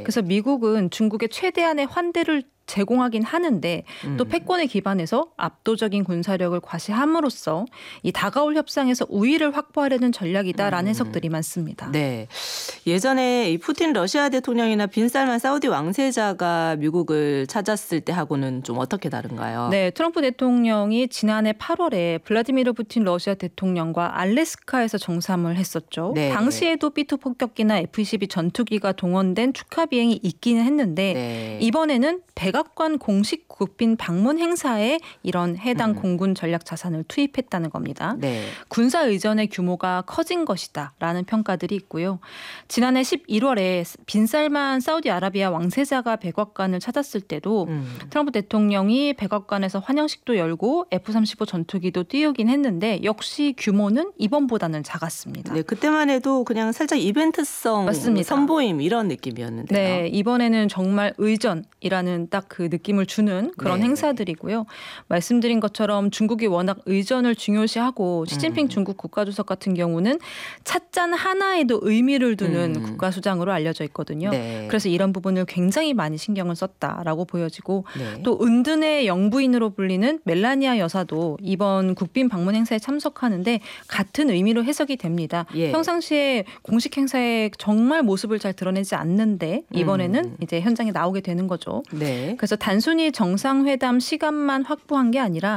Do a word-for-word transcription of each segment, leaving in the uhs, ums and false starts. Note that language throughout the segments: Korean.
그래서 미국은 중국에 최대한의 환대를 제공하긴 하는데 또 패권에 기반해서 압도적인 군사력을 과시함으로써 이 다가올 협상에서 우위를 확보하려는 전략이다라는 해석들이 많습니다. 네, 예전에 이 푸틴 러시아 대통령이나 빈 살만 사우디 왕세자가 미국을 찾았을 때 하고는 좀 어떻게 다른가요? 네, 트럼프 대통령이 지난해 팔월에 블라디미르 푸틴 러시아 대통령과 알래스카에서 정상을 했었죠. 네. 당시에도 비 투 폭격기나 에프 이십이 전투기가 동원된 축하 비행이 있기는 했는데 네. 이번에는 백악관 공식 국빈 방문 행사에 이런 해당 음. 공군 전략 자산을 투입했다는 겁니다. 네. 군사 의전의 규모가 커진 것이다라는 평가들이 있고요. 지난해 십일월에 빈살만 사우디아라비아 왕세자가 백악관을 찾았을 때도 음. 트럼프 대통령이 백악관에서 환영식도 열고 에프 삼십오 전투기도 띄우긴 했는데 역시 규모는 이번보다는 작았습니다. 네, 그때만 해도 그냥 살짝 이벤트성 맞습니다. 선보임 이런 느낌이었는데요. 네, 이번에는 정말 의전이라는 딱 그 느낌을 주는 그런 네. 행사들이고요. 말씀드린 것처럼 중국이 워낙 의전을 중요시하고 시진핑 음. 중국 국가주석 같은 경우는 찻잔 하나에도 의미를 두는 음. 국가수장으로 알려져 있거든요. 네. 그래서 이런 부분을 굉장히 많이 신경을 썼다라고 보여지고 네. 또 은둔의 영부인으로 불리는 멜라니아 여사도 이번 국빈 방문 행사에 참석하는데 같은 의미로 해석이 됩니다. 예. 평상시에 공식 행사에 정말 모습을 잘 드러내지 않는데 이번에는 음. 이제 현장에 나오게 되는 거죠. 네. 그래서 단순히 정상회담 시간만 확보한 게 아니라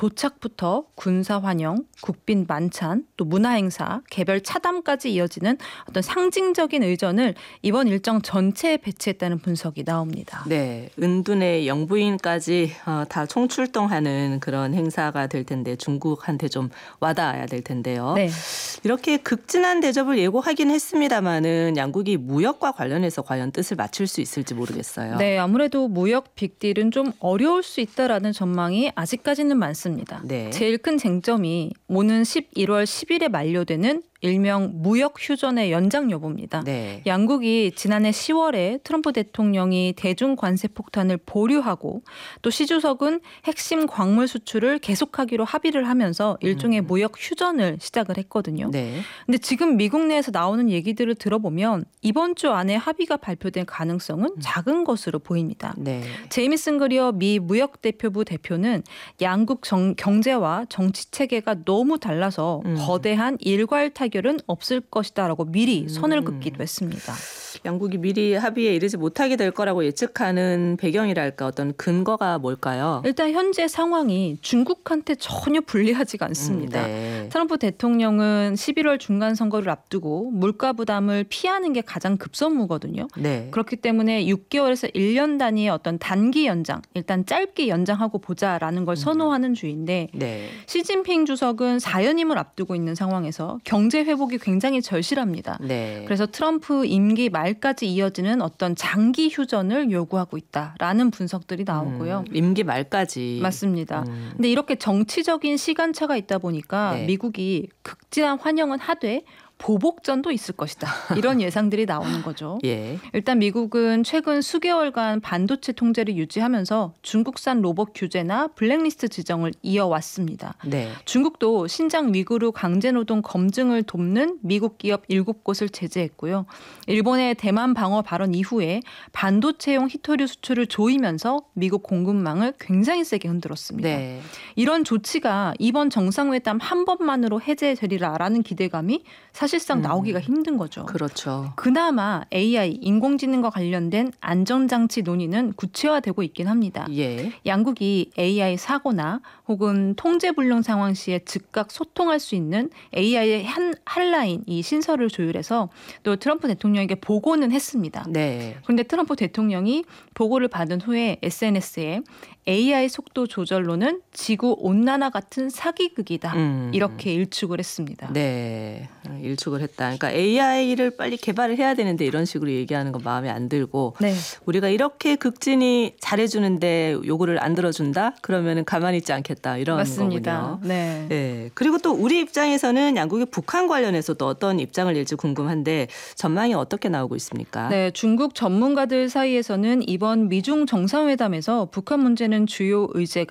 도착부터 군사 환영, 국빈 만찬, 또 문화 행사, 개별 차담까지 이어지는 어떤 상징적인 의전을 이번 일정 전체에 배치했다는 분석이 나옵니다. 네, 은둔의 영부인까지 어, 다 총출동하는 그런 행사가 될 텐데 중국한테 좀 와닿아야 될 텐데요. 네. 이렇게 극진한 대접을 예고하긴 했습니다마는 양국이 무역과 관련해서 과연 뜻을 맞출 수 있을지 모르겠어요. 네, 아무래도 무역 빅딜은 좀 어려울 수 있다라는 전망이 아직까지는 많습니다. 네. 제일 큰 쟁점이 오는 십일월 십일에 만료되는 일명 무역 휴전의 연장 여부입니다. 네. 양국이 지난해 시월에 트럼프 대통령이 대중 관세 폭탄을 보류하고 또 시 주석은 핵심 광물 수출을 계속하기로 합의를 하면서 일종의 음. 무역 휴전을 시작을 했거든요. 네. 근데 지금 미국 내에서 나오는 얘기들을 들어보면 이번 주 안에 합의가 발표될 가능성은 작은 것으로 보입니다. 네. 제이미슨 그리어 미 무역대표부 대표는 양국 정, 경제와 정치 체계가 너무 달라서 음. 거대한 일괄 타결은 없을 것이다라고 미리 선을 긋기도 했습니다. 양국이 미리 합의에 이르지 못하게 될 거라고 예측하는 배경이랄까 어떤 근거가 뭘까요? 일단 현재 상황이 중국한테 전혀 불리하지가 않습니다. 음, 네. 트럼프 대통령은 십일월 중간 선거를 앞두고 물가 부담을 피하는 게 가장 급선무거든요. 네. 그렇기 때문에 육 개월에서 일 년 단위의 어떤 단기 연장, 일단 짧게 연장하고 보자라는 걸 선호하는 주인데 네. 시진핑 주석은 사연임을 앞두고 있는 상황에서 경제 회복이 굉장히 절실합니다. 네. 그래서 트럼프 임기 말까지 이어지는 어떤 장기 휴전을 요구하고 있다라는 분석들이 나오고요. 음, 임기 말까지. 맞습니다. 음. 근데 이렇게 정치적인 시간차가 있다 보니까 네. 미국이 극진한 환영은 하되 보복전도 있을 것이다. 이런 예상들이 나오는 거죠. 예. 일단 미국은 최근 수개월간 반도체 통제를 유지하면서 중국산 로봇 규제나 블랙리스트 지정을 이어왔습니다. 네. 중국도 신장 위구르 강제노동 검증을 돕는 미국 기업 일곱 곳을 제재했고요. 일본의 대만 방어 발언 이후에 반도체용 히토류 수출을 조이면서 미국 공급망을 굉장히 세게 흔들었습니다. 네. 이런 조치가 이번 정상회담 한 번만으로 해제되리라라는 기대감이 사실상 나오기가 힘든 거죠. 그렇죠. 그나마 에이아이, 인공지능과 관련된 안전장치 논의는 구체화되고 있긴 합니다. 예. 양국이 에이아이 사고나 혹은 통제불능 상황 시에 즉각 소통할 수 있는 에이아이의 한 한라인 이 신설을 조율해서 또 트럼프 대통령에게 보고는 했습니다. 네. 그런데 트럼프 대통령이 보고를 받은 후에 에스엔에스에 에이아이 속도 조절로는 지구 온난화 같은 사기극이다. 음. 이렇게 일축을 했습니다. 네. 일축을 했다. 그러니까 에이아이를 빨리 개발을 해야 되는데 이런 식으로 얘기하는 건 마음에 안 들고 네. 우리가 이렇게 극진히 잘해주는데 요구를 안 들어준다? 그러면은 가만히 있지 않겠다. 이런 맞습니다. 거군요. 네. 네. 그리고 또 우리 입장에서는 양국이 북한 관련해서 또 어떤 입장을 낼지 궁금한데 전망이 어떻게 나오고 있습니까? 네, 중국 전문가들 사이에서는 이번 미중 정상회담에서 북한 문제는 주요 의제가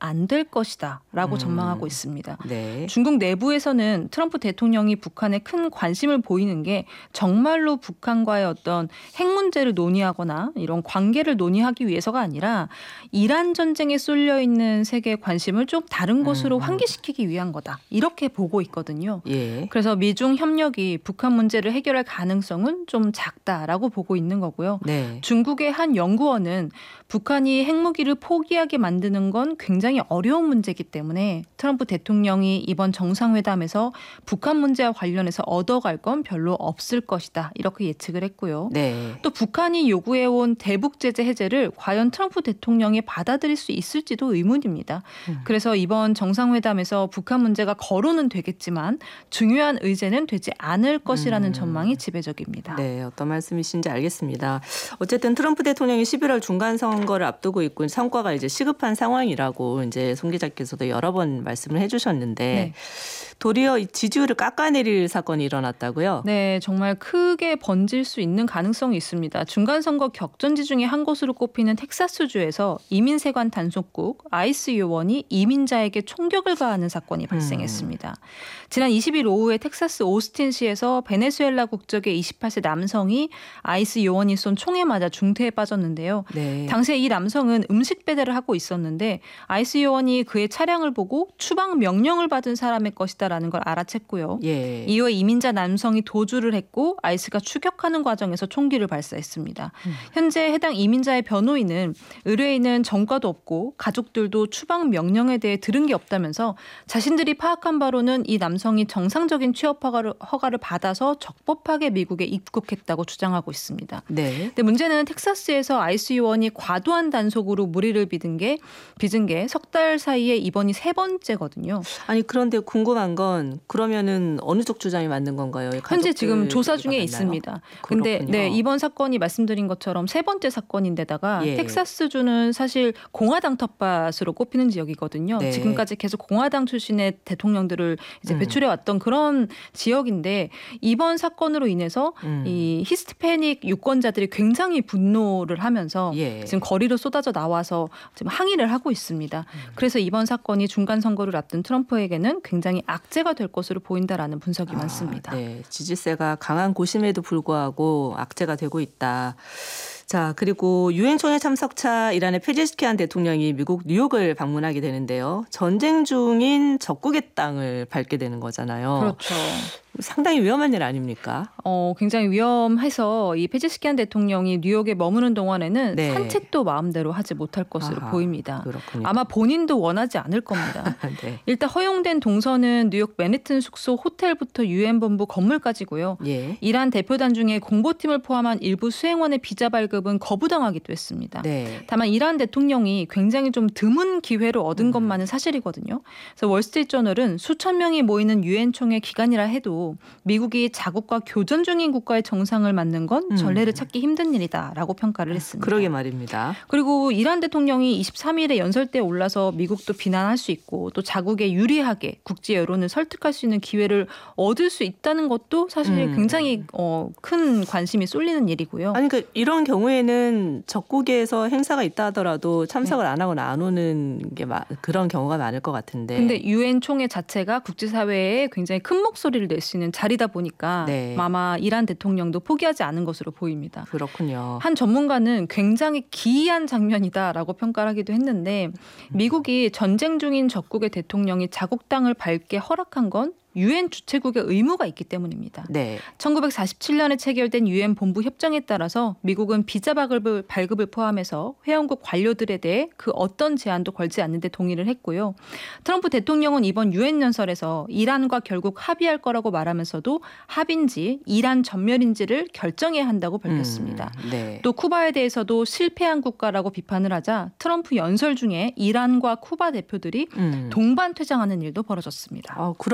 안 될 것이다라고 음. 전망하고 있습니다. 네. 중국 내부에서는 트럼프 대통령이 북한에 큰 관심을 보이는 게 정말로 북한과의 어떤 핵 문제를 논의하거나 이런 관계를 논의하기 위해서가 아니라 이란 전쟁에 쏠려 있는 세계의 관심을 좀 다른 곳으로 음. 환기시키기 위한 거다. 이렇게 보고 있거든요. 예. 그래서 미중 협력이 북한 문제를 해결할 가능성은 좀 작다라고 보고 있는 거고요. 네. 중국의 한 연구원은 북한이 핵무기를 포기하게 만드는 건 굉장히 어려운 문제이기 때문에 트럼프 대통령이 이번 정상회담에서 북한 문제와 관련해서 얻어갈 건 별로 없을 것이다. 이렇게 예측을 했고요. 네. 또 북한이 요구해온 대북 제재 해제를 과연 트럼프 대통령이 받아들일 수 있을지도 의문입니다. 음. 그래서 이번 정상회담에서 북한 문제가 거론은 되겠지만 중요한 의제는 되지 않을 것이라는 음. 전망이 지배적입니다. 네, 어떤 말씀이신지 알겠습니다. 어쨌든 트럼프 대통령이 십일월 중간 선거를 앞두고 있고 성과가 이제 시급한 상황이라고 이제 송 기자께서도 여러 번 말씀을 해주셨는데 네. 도리어 이 지지율을 깎아내릴 사건이 일어났다고요? 네, 정말 크게 번질 수 있는 가능성이 있습니다. 중간선거 격전지 중에 한 곳으로 꼽히는 텍사스주에서 이민세관 단속국 아이스 요원이 이민자에게 총격을 가하는 사건이 발생했습니다. 음. 지난 이십 일 오후에 텍사스 오스틴시에서 베네수엘라 국적의 이십팔 세 남성이 아이스 요원이 쏜 총에 맞아 중태에 빠졌는데요. 네. 당시에 이 남성은 음식 배달을 하고 있었는데 아이스 요원이 그의 차량을 보고 추방 명령을 받은 사람의 것이다 라는 걸 알아챘고요. 예. 이후에 이민자 남성이 도주를 했고 아이스가 추격하는 과정에서 총기를 발사했습니다. 음. 현재 해당 이민자의 변호인은 의뢰인은 전과도 없고 가족들도 추방 명령에 대해 들은 게 없다면서 자신들이 파악한 바로는 이 남성이 정상적인 취업 허가를, 허가를 받아서 적법하게 미국에 입국했다고 주장하고 있습니다. 네. 근데 문제는 텍사스에서 아이스 요원이 과도한 단속으로 무리를 빚은 게 빚은 게 석 달 사이에 이번이 세 번째거든요. 아니 그런데 궁금한 건 그러면은 어느 쪽 주장이 맞는 건가요? 현재 지금 조사 중에 있습니다. 그런데 네, 이번 사건이 말씀드린 것처럼 세 번째 사건인데다가 예. 텍사스주는 사실 공화당 텃밭으로 꼽히는 지역이거든요. 네. 지금까지 계속 공화당 출신의 대통령들을 이제 배출해 왔던 음. 그런 지역인데 이번 사건으로 인해서 음. 이 히스패닉 유권자들이 굉장히 분노를 하면서 예. 지금 거리로 쏟아져 나와서 지금 항의를 하고 있습니다. 음. 그래서 이번 사건이 중간 선거를 앞둔 트럼프에게는 굉장히 악재가 될 것으로 보인다라는 분석이 아, 많습니다. 네, 지지세가 강한 곳임에도 불구하고 악재가 되고 있다. 자, 그리고 유엔 총회 참석차 이란의 페제시키안 대통령이 미국 뉴욕을 방문하게 되는데요. 전쟁 중인 적국의 땅을 밟게 되는 거잖아요. 그렇죠. 상당히 위험한 일 아닙니까? 어, 굉장히 위험해서 이 페제시키안 대통령이 뉴욕에 머무는 동안에는 네. 산책도 마음대로 하지 못할 것으로 아하, 보입니다. 그렇군요. 아마 본인도 원하지 않을 겁니다. 네. 일단 허용된 동선은 뉴욕 맨해튼 숙소 호텔부터 유엔 본부 건물까지고요. 예. 이란 대표단 중에 공보팀을 포함한 일부 수행원의 비자 발급은 거부당하기도 했습니다. 네. 다만 이란 대통령이 굉장히 좀 드문 기회로 얻은 음. 것만은 사실이거든요. 그래서 월스트리트저널은 수천 명이 모이는 유엔 총회 기간이라 해도 미국이 자국과 교전 중인 국가의 정상을 맡는 건 전례를 찾기 힘든 일이다라고 평가를 했습니다. 그러게 말입니다. 그리고 이란 대통령이 이십삼 일에 연설대에 올라서 미국도 비난할 수 있고 또 자국에 유리하게 국제 여론을 설득할 수 있는 기회를 얻을 수 있다는 것도 사실 음. 굉장히 어, 큰 관심이 쏠리는 일이고요. 아니 그러니까 이런 경우에는 적국에서 행사가 있다 하더라도 참석을 네. 안 하거나 안 오는 게 마, 그런 경우가 많을 것 같은데. 근데 유엔 총회 자체가 국제사회에 굉장히 큰 목소리를 낼 수 있는 자리다 보니까 네. 아마 이란 대통령도 포기하지 않은 것으로 보입니다. 그렇군요. 한 전문가는 굉장히 기이한 장면이다라고 평가를 하기도 했는데 미국이 전쟁 중인 적국의 대통령이 자국 땅을 밟게 허락한 건 유엔 주최국의 의무가 있기 때문입니다. 네. 천구백사십칠 년에 체결된 유엔 본부 협정에 따라서 미국은 비자 발급을, 발급을 포함해서 회원국 관료들에 대해 그 어떤 제한도 걸지 않는 데 동의를 했고요. 트럼프 대통령은 이번 유엔 연설에서 이란과 결국 합의할 거라고 말하면서도 합인지 이란 전멸인지를 결정해야 한다고 밝혔습니다. 음, 네. 또 쿠바에 대해서도 실패한 국가라고 비판을 하자 트럼프 연설 중에 이란과 쿠바 대표들이 음. 동반 퇴장하는 일도 벌어졌습니다. 아, 그럴 만하죠.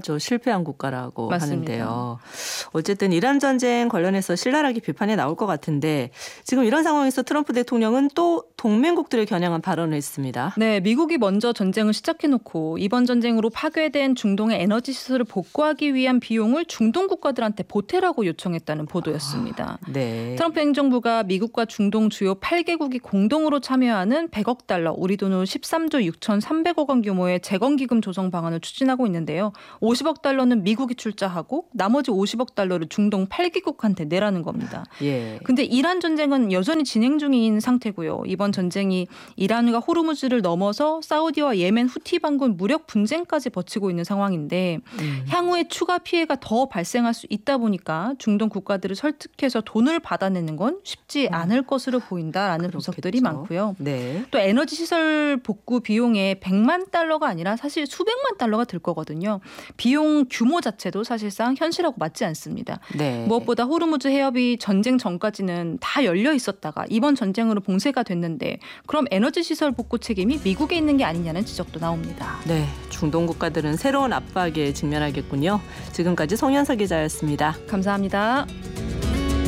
아주 실패한 국가라고 맞습니다. 하는데요. 어쨌든 이란 전쟁 관련해서 신랄하게 비판이 나올 것 같은데 지금 이런 상황에서 트럼프 대통령은 또 동맹국들을 겨냥한 발언을 했습니다. 네, 미국이 먼저 전쟁을 시작해놓고 이번 전쟁으로 파괴된 중동의 에너지 시설을 복구하기 위한 비용을 중동 국가들한테 보태라고 요청했다는 보도였습니다. 아, 네. 트럼프 행정부가 미국과 중동 주요 팔 개국이 공동으로 참여하는 백억 달러, 우리 돈으로 십삼조 육천삼백억 원 규모의 재건기금 조성 방안을 추진하고 있는데요. 오십억 달러는 미국이 출자하고 나머지 오십억 달러를 중동 팔 개국한테 내라는 겁니다. 예. 근데 이란 전쟁은 여전히 진행 중인 상태고요. 이번 전쟁이 이란과 호르무즈를 넘어서 사우디와 예멘 후티 반군 무력 분쟁까지 벌이고 있는 상황인데 음. 향후에 추가 피해가 더 발생할 수 있다 보니까 중동 국가들을 설득해서 돈을 받아내는 건 쉽지 않을 것으로 보인다라는 그렇겠죠. 분석들이 많고요. 네. 또 에너지 시설 복구 비용에 백만 달러가 아니라 사실 수백만 달러가 들 거거든요. 비용 규모 자체도 사실상 현실하고 맞지 않습니다. 네. 무엇보다 호르무즈 해협이 전쟁 전까지는 다 열려 있었다가 이번 전쟁으로 봉쇄가 됐는데 그럼 에너지 시설 복구 책임이 미국에 있는 게 아니냐는 지적도 나옵니다. 네, 중동 국가들은 새로운 압박에 직면하겠군요. 지금까지 송현석 기자였습니다. 감사합니다.